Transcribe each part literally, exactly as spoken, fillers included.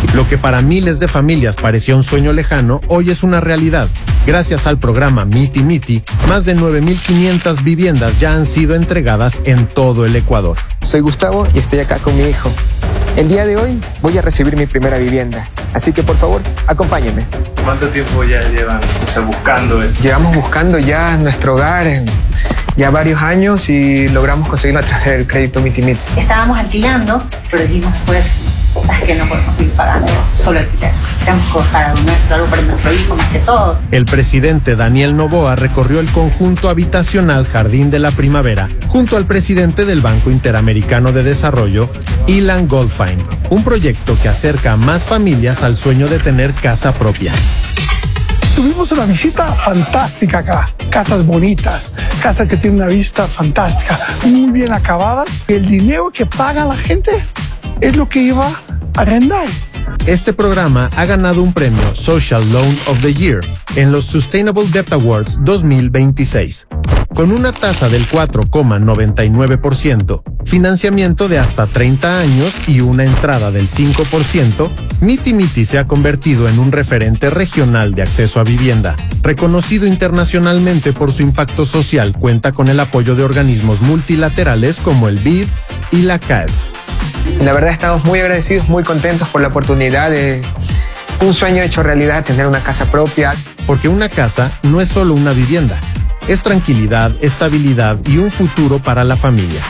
Lo que para miles de familias parecía un sueño lejano, hoy es una realidad. Gracias al programa Miti Miti, más de nueve mil quinientas viviendas ya han sido entregadas en todo el Ecuador. Soy Gustavo y estoy acá con mi hijo. El día de hoy voy a recibir mi primera vivienda, así que por favor, acompáñenme. ¿Cuánto tiempo ya llevan o sea, buscando esto? Llevamos buscando ya nuestro hogar en ya varios años y logramos conseguirlo a través del crédito Miti Miti. Estábamos alquilando, pero dijimos después, es que no podemos seguir pagando solo alquiler. Tenemos que buscar algo nuestro, algo para nuestro hijo más que todo. El presidente Daniel Noboa recorrió el conjunto habitacional Jardín de la Primavera junto al presidente del Banco Interamericano de Desarrollo, Ilan Goldfein, un proyecto que acerca a más familias al sueño de tener casa propia. Tuvimos una visita fantástica acá, casas bonitas, casas que tienen una vista fantástica, muy bien acabadas. El dinero que paga la gente es lo que iba a arrendar. Este programa ha ganado un premio Social Loan of the Year en los Sustainable Debt Awards dos mil veintiséis. Con una tasa del cuatro coma noventa y nueve por ciento, financiamiento de hasta treinta años y una entrada del cinco por ciento, Miti Miti se ha convertido en un referente regional de acceso a vivienda. Reconocido internacionalmente por su impacto social, cuenta con el apoyo de organismos multilaterales como el B I D y la C A E F. La verdad estamos muy agradecidos, muy contentos por la oportunidad de un sueño hecho realidad, tener una casa propia. Porque una casa no es solo una vivienda, es tranquilidad, estabilidad y un futuro para la familia.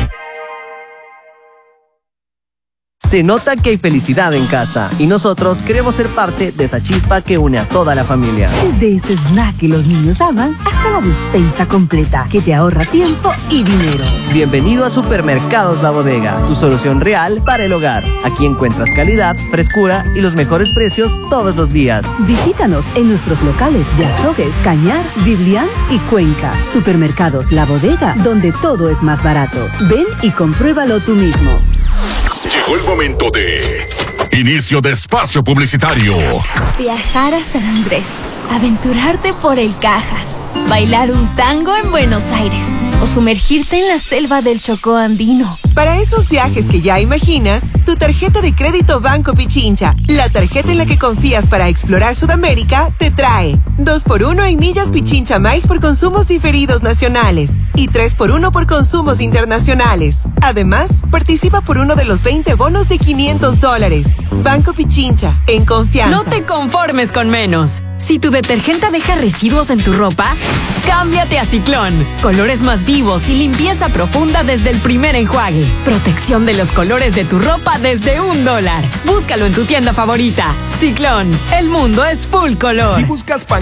Se nota que hay felicidad en casa y nosotros queremos ser parte de esa chispa que une a toda la familia. Desde ese snack que los niños aman hasta la despensa completa que te ahorra tiempo y dinero. Bienvenido a Supermercados La Bodega, tu solución real para el hogar. Aquí encuentras calidad, frescura y los mejores precios todos los días. Visítanos en nuestros locales de Azogues, Cañar, Biblián y Cuenca. Supermercados La Bodega, donde todo es más barato. Ven y compruébalo tú mismo. Llegó el momento de inicio de espacio publicitario. Viajar a San Andrés, aventurarte por el Cajas, bailar un tango en Buenos Aires o sumergirte en la selva del Chocó andino. Para esos viajes que ya imaginas, tu tarjeta de crédito Banco Pichincha, la tarjeta en la que confías para explorar Sudamérica, te trae dos por uno en millas Pichincha Mais por consumos diferidos nacionales y tres por uno por consumos internacionales. Además, participa por uno de los veinte bonos de quinientos dólares. Banco Pichincha, en confianza. No te conformes con menos. Si tu detergente deja residuos en tu ropa, cámbiate a Ciclón. Colores más vivos y limpieza profunda desde el primer enjuague. Protección de los colores de tu ropa desde un dólar. Búscalo en tu tienda favorita. Ciclón, el mundo es full color. Si buscas pan